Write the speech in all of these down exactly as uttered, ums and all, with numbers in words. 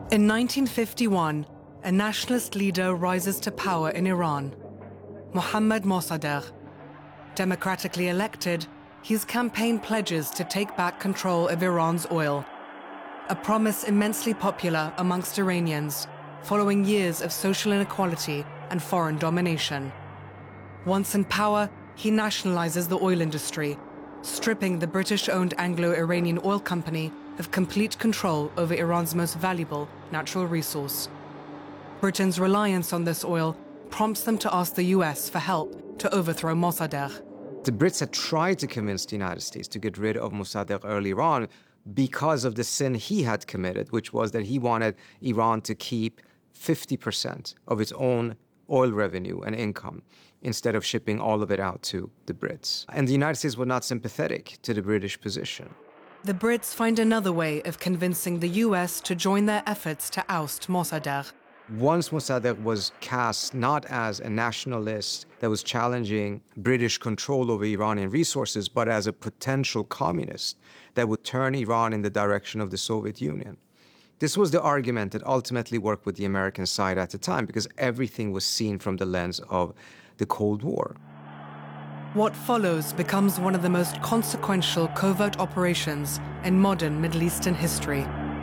In nineteen fifty-one, a nationalist leader rises to power in Iran, Mohammad Mossadegh. Democratically elected, his campaign pledges to take back control of Iran's oil, a promise immensely popular amongst Iranians, following years of social inequality and foreign domination. Once in power, he nationalizes the oil industry, stripping the British-owned Anglo-Iranian Oil Company of complete control over Iran's most valuable natural resource. Britain's reliance on this oil prompts them to ask the U S for help to overthrow Mossadegh. The Brits had tried to convince the United States to get rid of Mossadegh earlier on because of the sin he had committed, which was that he wanted Iran to keep fifty percent of its own oil revenue and income instead of shipping all of it out to the Brits. And the United States was not sympathetic to the British position. The Brits find another way of convincing the U S to join their efforts to oust Mossadegh. Once Mossadegh was cast not as a nationalist that was challenging British control over Iranian resources, but as a potential communist that would turn Iran in the direction of the Soviet Union. This was the argument that ultimately worked with the American side at the time, because everything was seen from the lens of the Cold War. What follows becomes one of the most consequential covert operations in modern Middle Eastern history.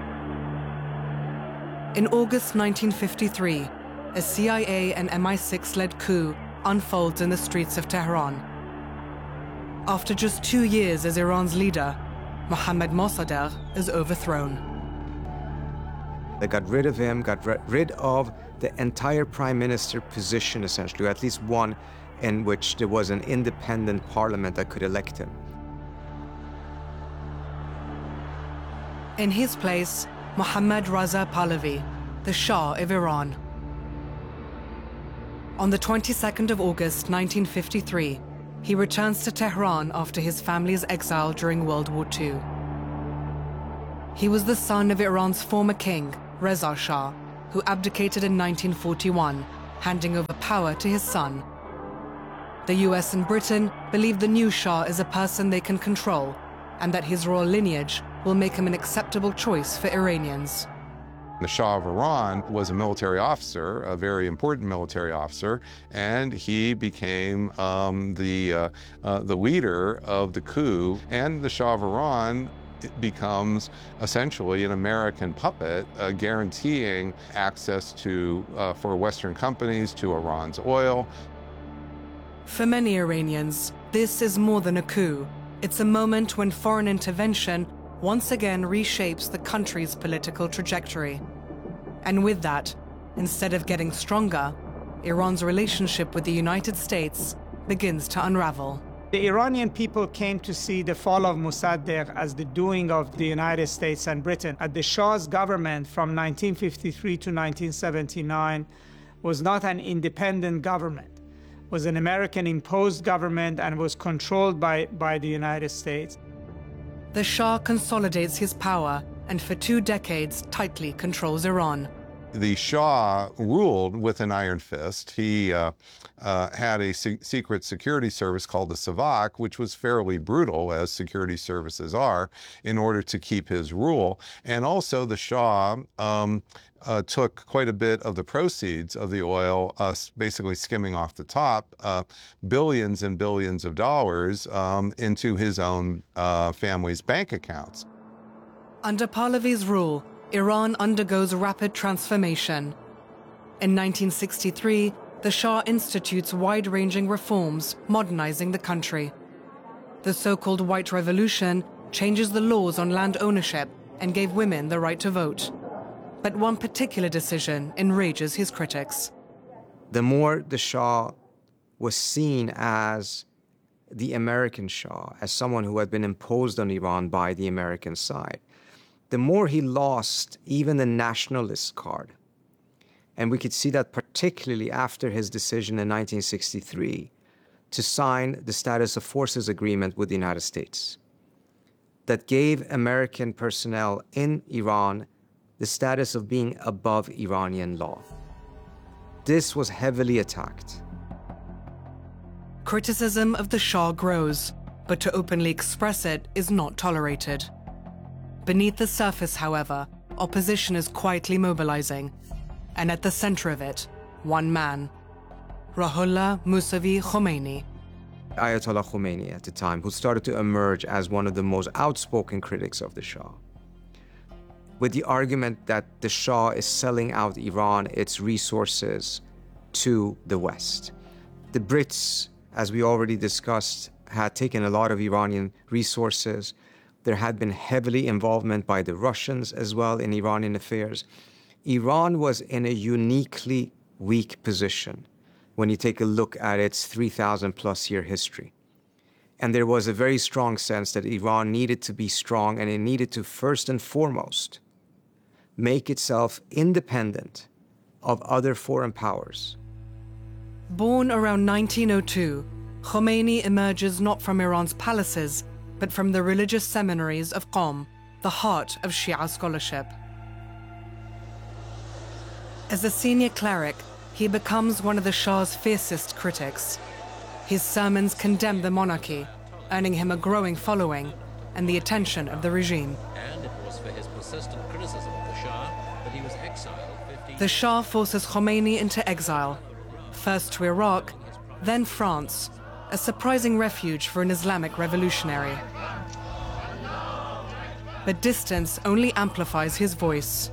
In August nineteen fifty-three, a C I A and M I six-led coup unfolds in the streets of Tehran. After just two years as Iran's leader, Mohammad Mossadegh is overthrown. They got rid of him, got rid of the entire prime minister position, essentially, or at least one in which there was an independent parliament that could elect him. In his place, Mohammad Reza Pahlavi, the Shah of Iran. On the twenty-second of August nineteen fifty-three, he returns to Tehran after his family's exile during World War Two. He was the son of Iran's former king, Reza Shah, who abdicated in nineteen forty-one, handing over power to his son. The U S and Britain believe the new Shah is a person they can control, and that his royal lineage will make him an acceptable choice for Iranians. The Shah of Iran was a military officer, a very important military officer, and he became um, the, uh, uh, the leader of the coup. And the Shah of Iran becomes essentially an American puppet, uh, guaranteeing access to, uh, for Western companies to Iran's oil. For many Iranians, this is more than a coup. It's a moment when foreign intervention once again reshapes the country's political trajectory. And with that, instead of getting stronger, Iran's relationship with the United States begins to unravel. The Iranian people came to see the fall of Mossadegh as the doing of the United States and Britain. At the Shah's government from nineteen fifty-three to nineteen seventy-nine was not an independent government. It was an American-imposed government and was controlled by, by the United States. The Shah consolidates his power and for two decades tightly controls Iran. The Shah ruled with an iron fist. He uh, uh, had a se secret security service called the Savak, which was fairly brutal, as security services are, in order to keep his rule. And also the Shah um, uh, took quite a bit of the proceeds of the oil, uh, basically skimming off the top, uh, billions and billions of dollars um, into his own uh, family's bank accounts. Under Pahlavi's rule, Iran undergoes rapid transformation. In nineteen sixty-three, the Shah institutes wide-ranging reforms, modernizing the country. The so-called White Revolution changes the laws on land ownership and gave women the right to vote. But one particular decision enrages his critics. The more the Shah was seen as the American Shah, as someone who had been imposed on Iran by the American side, the more he lost even the nationalist card. And we could see that particularly after his decision in nineteen sixty-three to sign the Status of Forces Agreement with the United States that gave American personnel in Iran the status of being above Iranian law. This was heavily attacked. Criticism of the Shah grows, but to openly express it is not tolerated. Beneath the surface, however, opposition is quietly mobilizing, and at the center of it, one man, Ruhollah Mousavi Khomeini. Ayatollah Khomeini at the time, who started to emerge as one of the most outspoken critics of the Shah, with the argument that the Shah is selling out Iran, its resources, to the West. The Brits, as we already discussed, had taken a lot of Iranian resources. There had been heavily involvement by the Russians as well in Iranian affairs. Iran was in a uniquely weak position when you take a look at its three thousand plus year history. And there was a very strong sense that Iran needed to be strong, and it needed to first and foremost make itself independent of other foreign powers. Born around nineteen oh two, Khomeini emerges not from Iran's palaces, but from the religious seminaries of Qom, the heart of Shia scholarship. As a senior cleric, he becomes one of the Shah's fiercest critics. His sermons condemn the monarchy, earning him a growing following and the attention of the regime. And it was for his persistent criticism of the Shah that he was exiled fifteen The Shah forces Khomeini into exile, first to Iraq, then France, a surprising refuge for an Islamic revolutionary. But distance only amplifies his voice.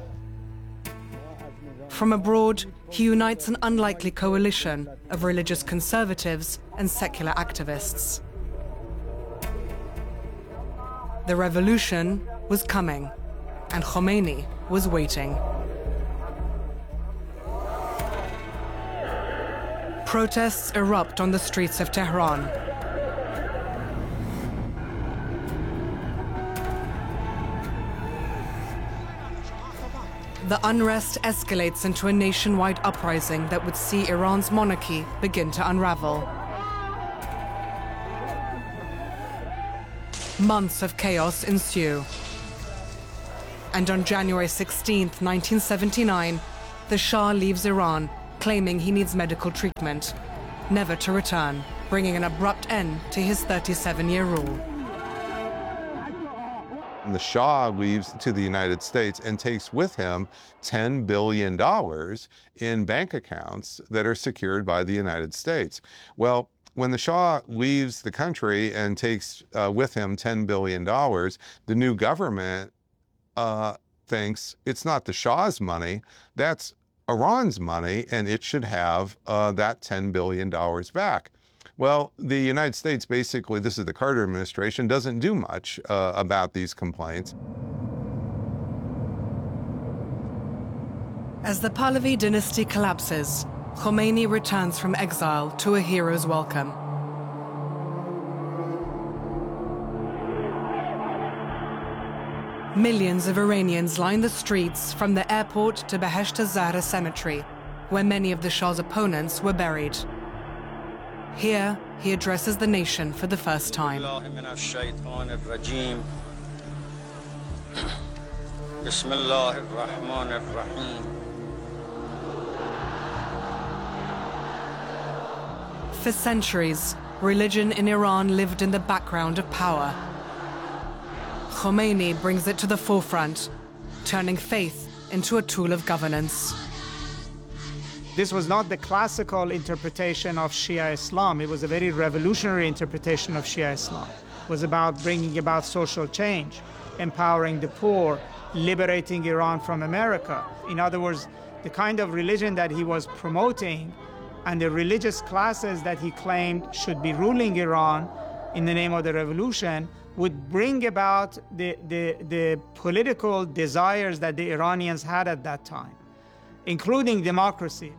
From abroad, he unites an unlikely coalition of religious conservatives and secular activists. The revolution was coming, and Khomeini was waiting. Protests erupt on the streets of Tehran. The unrest escalates into a nationwide uprising that would see Iran's monarchy begin to unravel. Months of chaos ensue. And on January sixteenth, nineteen seventy-nine, the Shah leaves Iran, claiming he needs medical treatment, never to return, bringing an abrupt end to his thirty-seven-year rule. The Shah leaves to the United States and takes with him ten billion dollars in bank accounts that are secured by the United States. Well, when the Shah leaves the country and takes uh, with him ten billion dollars, the new government uh, thinks it's not the Shah's money, that's Iran's money, and it should have uh, that ten billion dollars back. Well, the United States basically, this is the Carter administration, doesn't do much uh, about these complaints. As the Pahlavi dynasty collapses, Khomeini returns from exile to a hero's welcome. Millions of Iranians line the streets from the airport to Behesht Zahra Cemetery, where many of the Shah's opponents were buried. Here, he addresses the nation for the first time. For centuries, religion in Iran lived in the background of power. Khomeini brings it to the forefront, turning faith into a tool of governance. This was not the classical interpretation of Shia Islam. It was a very revolutionary interpretation of Shia Islam. It was about bringing about social change, empowering the poor, liberating Iran from America. In other words, the kind of religion that he was promoting and the religious classes that he claimed should be ruling Iran in the name of the revolution would bring about the, the, the political desires that the Iranians had at that time, including democracy.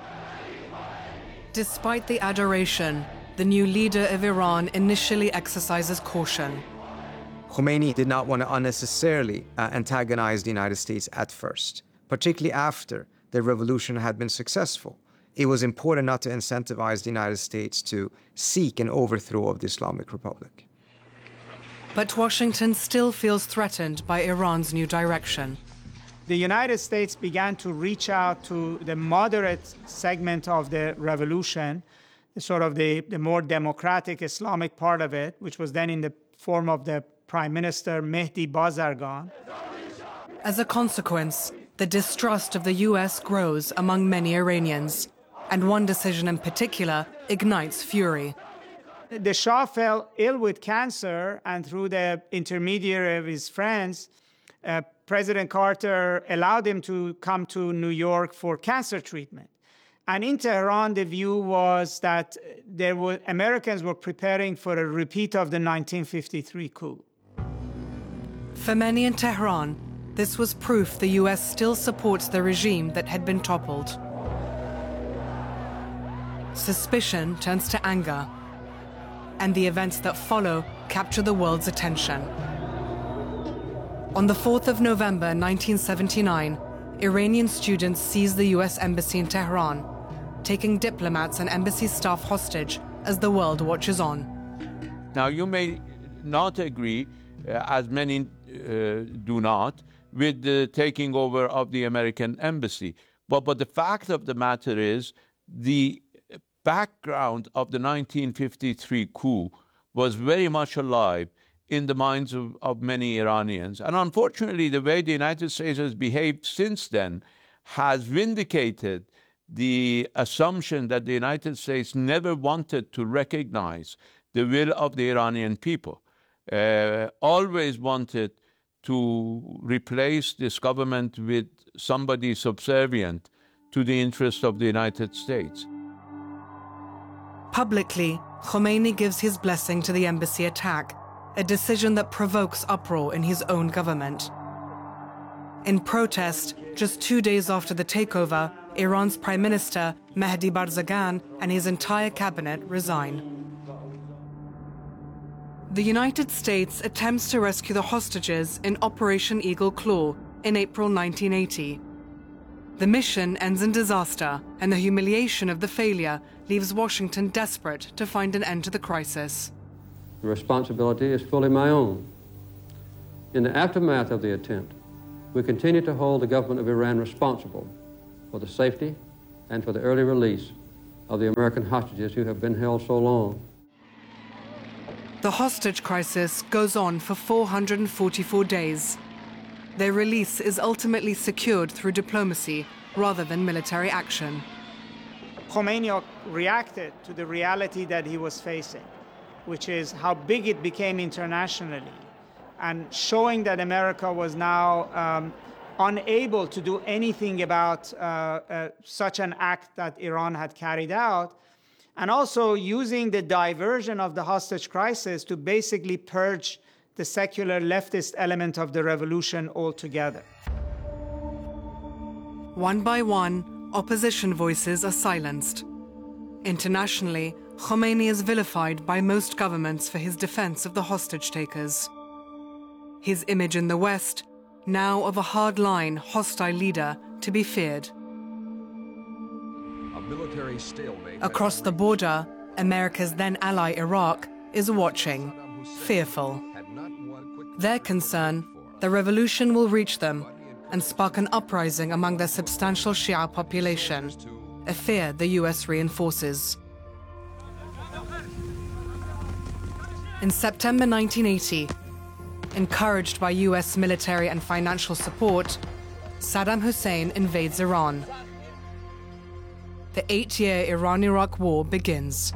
Despite the adoration, the new leader of Iran initially exercises caution. Khomeini did not want to unnecessarily uh, antagonize the United States at first, particularly after the revolution had been successful. It was important not to incentivize the United States to seek an overthrow of the Islamic Republic. But Washington still feels threatened by Iran's new direction. The United States began to reach out to the moderate segment of the revolution, sort of the, the more democratic Islamic part of it, which was then in the form of the Prime Minister Mehdi Bazargan. As a consequence, the distrust of the U S grows among many Iranians, and one decision in particular ignites fury. The Shah fell ill with cancer, and through the intermediary of his friends, uh, President Carter allowed him to come to New York for cancer treatment. And in Tehran, the view was that there were, Americans were preparing for a repeat of the nineteen fifty-three coup. For many in Tehran, this was proof the U S still supports the regime that had been toppled. Suspicion turns to anger, and the events that follow capture the world's attention. On the fourth of November nineteen seventy-nine, Iranian students seized the U S embassy in Tehran, taking diplomats and embassy staff hostage as the world watches on. Now, you may not agree, uh, as many uh, do not, with the taking over of the American embassy. But, but the fact of the matter is, the background of the nineteen fifty-three coup was very much alive in the minds of, of many Iranians. And unfortunately, the way the United States has behaved since then has vindicated the assumption that the United States never wanted to recognize the will of the Iranian people, uh, always wanted to replace this government with somebody subservient to the interests of the United States. Publicly, Khomeini gives his blessing to the embassy attack, a decision that provokes uproar in his own government. In protest, just two days after the takeover, Iran's Prime Minister, Mehdi Barzagan, and his entire cabinet resign. The United States attempts to rescue the hostages in Operation Eagle Claw in April nineteen eighty. The mission ends in disaster, and the humiliation of the failure leaves Washington desperate to find an end to the crisis. The responsibility is fully my own. In the aftermath of the attempt, we continue to hold the government of Iran responsible for the safety and for the early release of the American hostages who have been held so long. The hostage crisis goes on for four hundred forty-four days. Their release is ultimately secured through diplomacy rather than military action. Khomeini reacted to the reality that he was facing, which is how big it became internationally, and showing that America was now um, unable to do anything about uh, uh, such an act that Iran had carried out, and also using the diversion of the hostage crisis to basically purge the secular leftist element of the revolution altogether. One by one, opposition voices are silenced. Internationally, Khomeini is vilified by most governments for his defense of the hostage takers. His image in the West, now of a hard-line, hostile leader to be feared. A military stalemate. Across the border, America's then ally Iraq is watching, fearful. Their concern, the revolution will reach them and spark an uprising among their substantial Shia population, a fear the U S reinforces. In September nineteen eighty, encouraged by U S military and financial support, Saddam Hussein invades Iran. The eight-year Iran-Iraq war begins.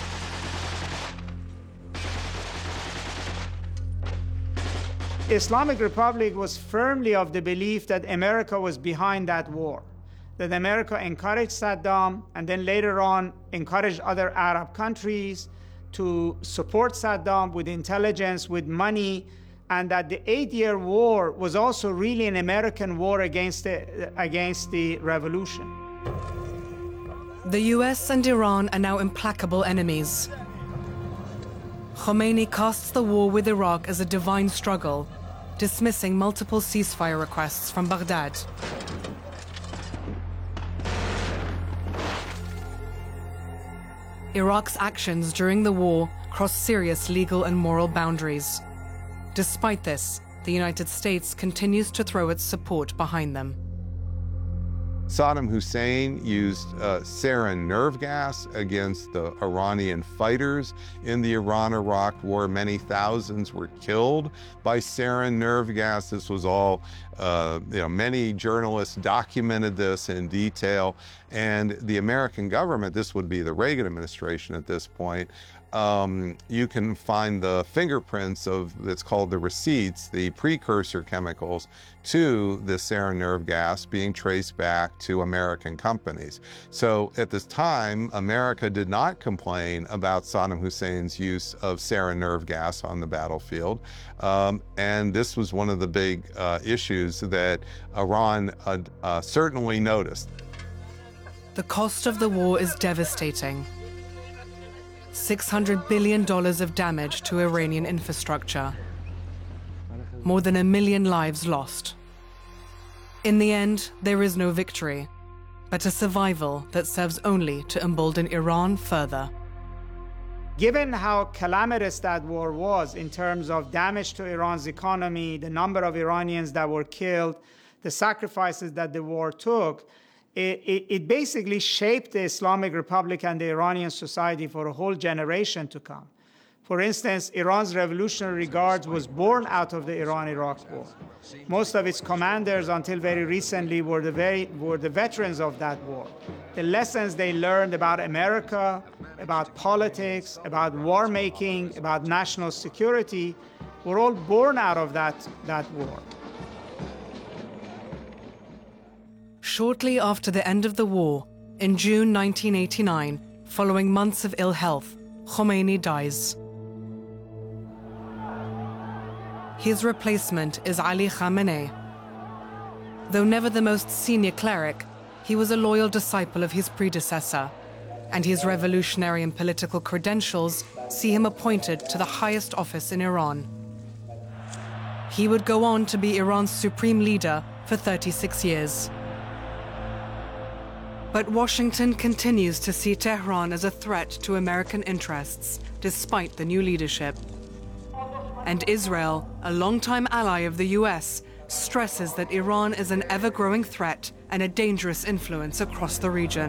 The Islamic Republic was firmly of the belief that America was behind that war, that America encouraged Saddam and then later on encouraged other Arab countries to support Saddam with intelligence, with money, and that the eight-year war was also really an American war against the, against the revolution. The U S and Iran are now implacable enemies. Khomeini casts the war with Iraq as a divine struggle, dismissing multiple ceasefire requests from Baghdad. Iraq's actions during the war cross serious legal and moral boundaries. Despite this, the United States continues to throw its support behind them. Saddam Hussein used uh, sarin nerve gas against the Iranian fighters in the Iran-Iraq war. Many thousands were killed by sarin nerve gas. This was all uh, you know, many journalists documented this in detail, and the American government, this would be the Reagan administration at this point, um, you can find the fingerprints of, it's called the receipts, the precursor chemicals to the sarin nerve gas being traced back to American companies. So at this time, America did not complain about Saddam Hussein's use of sarin nerve gas on the battlefield. Um, and this was one of the big uh, issues that Iran uh, uh, certainly noticed. The cost of the war is devastating. six hundred billion dollars of damage to Iranian infrastructure. More than a million lives lost. In the end, there is no victory, but a survival that serves only to embolden Iran further. Given how calamitous that war was in terms of damage to Iran's economy, the number of Iranians that were killed, the sacrifices that the war took, It, it, it basically shaped the Islamic Republic and the Iranian society for a whole generation to come. For instance, Iran's Revolutionary Guards was born out of the Iran-Iraq War. Most of its commanders, until very recently, were the, very, were the veterans of that war. The lessons they learned about America, about politics, about war-making, about national security, were all born out of that, that war. Shortly after the end of the war, in June nineteen eighty-nine, following months of ill health, Khomeini dies. His replacement is Ali Khamenei. Though never the most senior cleric, he was a loyal disciple of his predecessor, and his revolutionary and political credentials see him appointed to the highest office in Iran. He would go on to be Iran's supreme leader for thirty-six years. But Washington continues to see Tehran as a threat to American interests, despite the new leadership. And Israel, a longtime ally of the U S, stresses that Iran is an ever-growing threat and a dangerous influence across the region.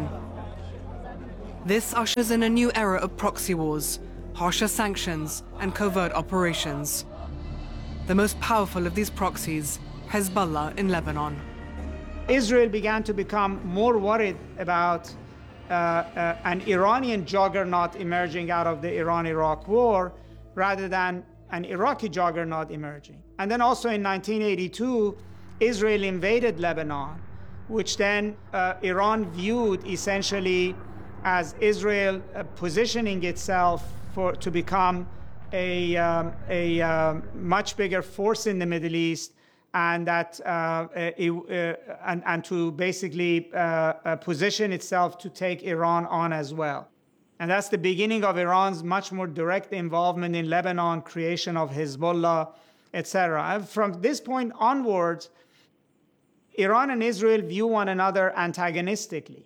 This ushers in a new era of proxy wars, harsher sanctions, and covert operations. The most powerful of these proxies, Hezbollah in Lebanon. Israel began to become more worried about uh, uh, an Iranian juggernaut emerging out of the Iran-Iraq war rather than an Iraqi juggernaut emerging. And then also in nineteen eighty-two, Israel invaded Lebanon, which then uh, Iran viewed essentially as Israel uh, positioning itself for, to become a, um, a uh, much bigger force in the Middle East, and that uh, it, uh, and, and to basically uh, uh, position itself to take Iran on as well. And that's the beginning of Iran's much more direct involvement in Lebanon, creation of Hezbollah, et cetera. From this point onwards, Iran and Israel view one another antagonistically.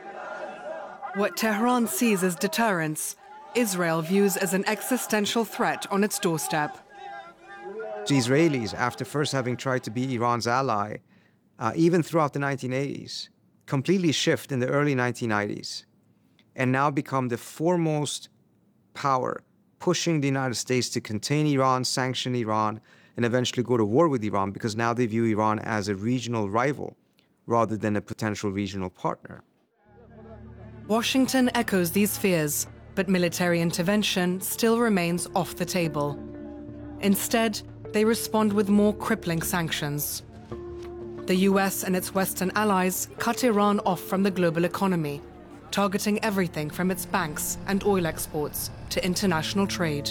What Tehran sees as deterrence, Israel views as an existential threat on its doorstep. The Israelis, after first having tried to be Iran's ally, uh, even throughout the nineteen eighties, completely shift in the early nineteen nineties and now become the foremost power, pushing the United States to contain Iran, sanction Iran, and eventually go to war with Iran, because now they view Iran as a regional rival rather than a potential regional partner. Washington echoes these fears, but military intervention still remains off the table. Instead, they respond with more crippling sanctions. The U S and its Western allies cut Iran off from the global economy, targeting everything from its banks and oil exports to international trade.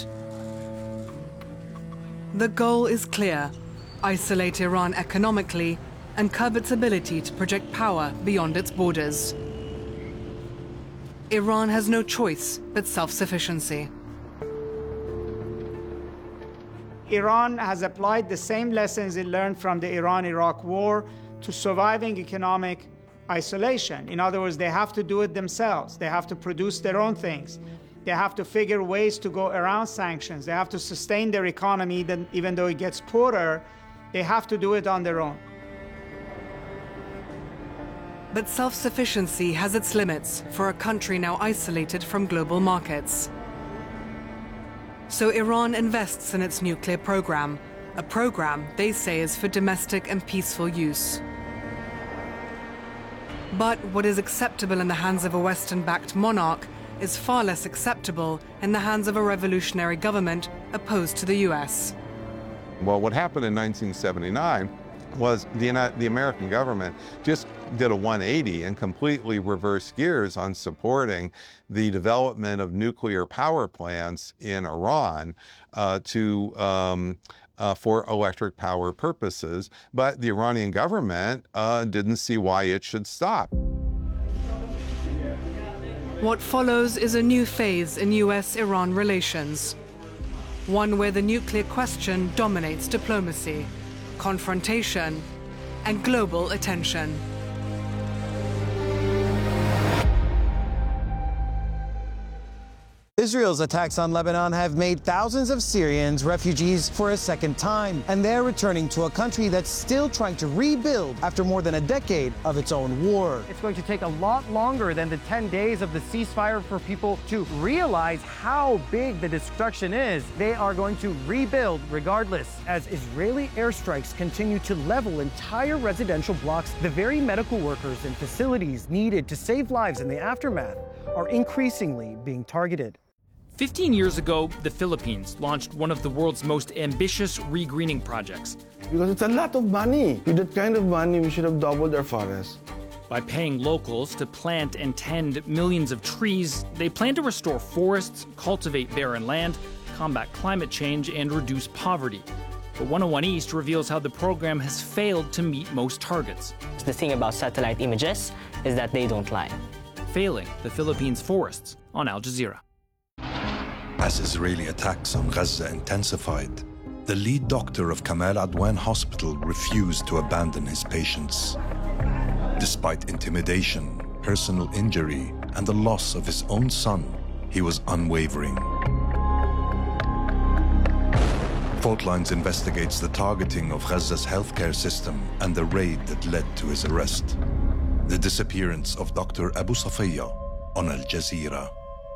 The goal is clear: isolate Iran economically and curb its ability to project power beyond its borders. Iran has no choice but self-sufficiency. Iran has applied the same lessons it learned from the Iran-Iraq war to surviving economic isolation. In other words, they have to do it themselves. They have to produce their own things. They have to figure ways to go around sanctions. They have to sustain their economy, then even though it gets poorer, they have to do it on their own. But self-sufficiency has its limits for a country now isolated from global markets. So Iran invests in its nuclear program, a program they say is for domestic and peaceful use. But what is acceptable in the hands of a Western-backed monarch is far less acceptable in the hands of a revolutionary government opposed to the U S. Well, what happened in nineteen seventy-nine was the, the American government just did a one eighty and completely reversed gears on supporting the development of nuclear power plants in Iran uh, to um, uh, for electric power purposes. But the Iranian government uh, didn't see why it should stop. What follows is a new phase in U S Iran relations, one where the nuclear question dominates diplomacy, confrontation, and global attention. Israel's attacks on Lebanon have made thousands of Syrians refugees for a second time, and they're returning to a country that's still trying to rebuild after more than a decade of its own war. It's going to take a lot longer than the ten days of the ceasefire for people to realize how big the destruction is. They are going to rebuild regardless. As Israeli airstrikes continue to level entire residential blocks, the very medical workers and facilities needed to save lives in the aftermath are increasingly being targeted. Fifteen years ago, the Philippines launched one of the world's most ambitious regreening projects. Because it's a lot of money. With that kind of money, we should have doubled our forests. By paying locals to plant and tend millions of trees, they plan to restore forests, cultivate barren land, combat climate change, and reduce poverty. But one oh one East reveals how the program has failed to meet most targets. The thing about satellite images is that they don't lie. Failing the Philippines' forests on Al Jazeera. As Israeli attacks on Gaza intensified, the lead doctor of Kamal Adwan Hospital refused to abandon his patients. Despite intimidation, personal injury, and the loss of his own son, he was unwavering. Fault Lines investigates the targeting of Gaza's healthcare system and the raid that led to his arrest. The disappearance of Doctor Abu Safiya on Al Jazeera.